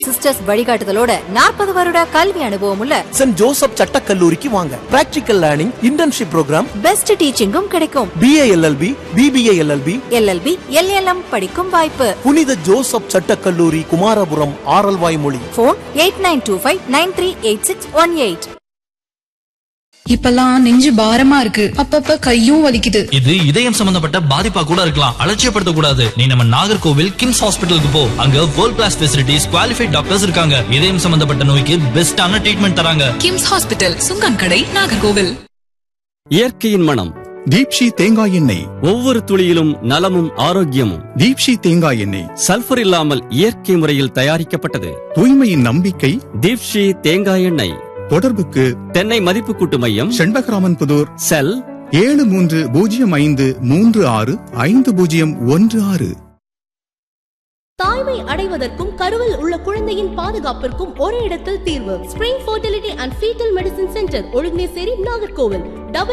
Sisters வழிகாட்டுதலோட 40 வருட கல்வி அனுபவம் உள்ள சென்ட் ஜோசப் சட்டக்கல்லூரிக்கு வாங்க. Practical learning, internship program, best டீச்சிங்கும் கிடைக்கும். BA LLB, BBA LLB, LLB, LLM படிக்கும் வாய்ப்பு. புனித ஜோசப் சட்டக்கல்லூரி, குமாரபுரம், ஆரல்வாய்மொழி. போன் 8925938618. இப்பெல்லாம் நெஞ்சு பாரமா இருக்கு, அப்பப்ப கையும் வலிக்குது. இது இதயம் சம்பந்தப்பட்ட பாதிப்பா கூட இருக்கலாம். அலட்சியப்படுத்த கூடாது. நீ நம்ம நாகர்கோவில் கிம்ஸ் ஹாஸ்பிட்டலுக்கு போ. அங்க world class facilities, qualified doctors இருக்காங்க. இதயம் சம்பந்தப்பட்ட நோய்க்கு பெஸ்டான ட்ரீட்மெண்ட் தராங்க. கிம்ஸ் ஹாஸ்பிட்டல், சுங்கான் கடை, நாகர்கோவில். இயற்கையின் மனம் தீப்ஷி தேங்காய் எண்ணெய். ஒவ்வொரு துளியிலும் நலமும் ஆரோக்கியமும். தீப்ஷி தேங்காய் எண்ணெய் சல்பர் இல்லாமல் இயற்கை முறையில் தயாரிக்கப்பட்டது. தூய்மையின் நம்பிக்கை தீப்ஷி தேங்காய் எண்ணெய். தொடர்புக்கு தென்னை மதிப்பு கூட்டு மையம், செண்பகராமன் புதூர், செல் 7305355016. தாய்மை அடைவதற்கும் கருவில் உள்ள குழந்தையின் பாதுகாப்பிற்கும் ஒரே இடத்தில் தீர்வு. Spring fertility and foetal medicine centre, Ozhuginasseri, Nagercoil.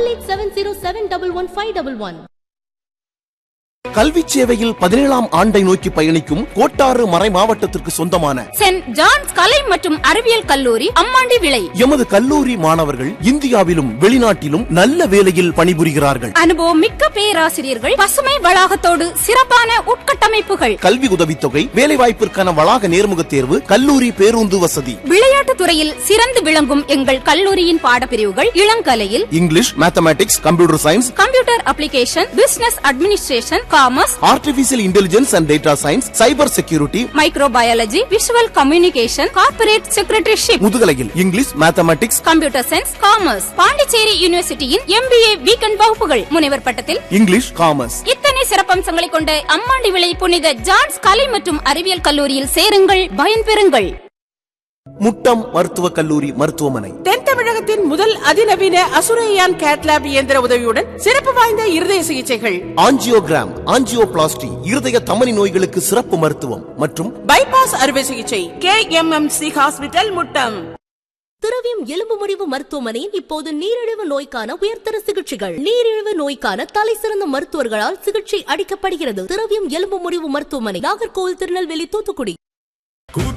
8870711511. கல்வி சேவையில் 17ஆம் ஆண்டை நோக்கி பயணிக்கும் கோட்டாறு மறை மாவட்டத்திற்கு சொந்தமான சென்ட் ஜான்ஸ் கலை மற்றும் அறிவியல் கல்லூரி, அம்மாண்டி விளை. எமது கல்லூரி மாணவர்கள் இந்தியாவிலும் வெளிநாட்டிலும் நல்ல வேலையில் பணிபுரிகிறார்கள். அனுபவம் மிக்க பேராசிரியர்கள், பசுமை வளாகத்தோடு சிறப்பான உட்கட்டமைப்புகள். கல்வி உதவித்தொகை, வேலைவாய்ப்பிற்கான வளாக நேர்முக தேர்வு, கல்லூரி பேருந்து வசதி. விளையாட்டுத் துறையில் சிறந்து விளங்கும் எங்கள் கல்லூரியின் பாடப்பிரிவுகள்: இளங்கலையில் English, mathematics, computer science, computer application, business administration, commerce, artificial intelligence and data science, cyber security, microbiology, visual communication, corporate secretaryship. முதுகலையில் English, mathematics, computer science, commerce. Pondicherry யூனிவர்சிட்டியின் MBA weekend வகுப்புகள். முனைவர் பட்டத்தில் இங்கிலீஷ், காமர்ஸ். இத்தனை சிறப்பம்சங்களை கொண்ட அம்மாண்டி விளை புனித ஜான்ஸ் கலை மற்றும் அறிவியல் கல்லூரியில் சேருங்கள், பயன்பெறுங்கள். முட்டம் மருத்துவக் கல்லூரி மருத்துவமனை தென் தமிழகத்தின் முதல் அதிநவீன அசுரையான் கேட்லாப் இயந்திர உதவியுடன் சிறப்பு வாய்ந்த இருதய சிகிச்சைகள், ஆஞ்சியோகிராம், ஆஞ்சியோபிளாஸ்டி, இருதய தமனி நோய்களுக்கு சிறப்பு மருத்துவம் மற்றும் பைபாஸ் அறுவை சிகிச்சை. KMMC hospital, Muttam. திரவியம் எலும்பு முறிவு மருத்துவமனையில் இப்போது நீரிழிவு நோய்க்கான உயர்தர சிகிச்சைகள். நீரிழிவு நோய்க்கான தலை சிறந்த மருத்துவர்களால் சிகிச்சை அளிக்கப்படுகிறது. திரவியம் எலும்பு முறிவு மருத்துவமனை, நாகர்கோவில், திருநெல்வேலி, தூத்துக்குடி.